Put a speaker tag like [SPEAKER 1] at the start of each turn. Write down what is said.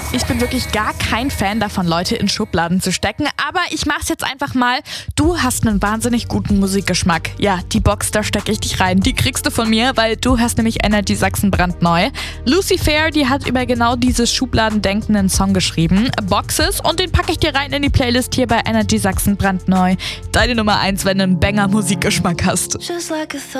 [SPEAKER 1] Ich bin wirklich gar kein Fan davon, Leute in Schubladen zu stecken, aber ich mach's jetzt einfach mal. Du hast einen wahnsinnig guten Musikgeschmack. Ja, die Box, da stecke ich dich rein. Die kriegst du von mir, weil du hörst nämlich Energy Sachsen brandneu. Lucy Fair, die hat über genau dieses Schubladendenken einen Song geschrieben. Boxes, und den packe ich dir rein in die Playlist hier bei Energy Sachsen brandneu. Deine Nummer 1, wenn du einen Banger-Musikgeschmack hast.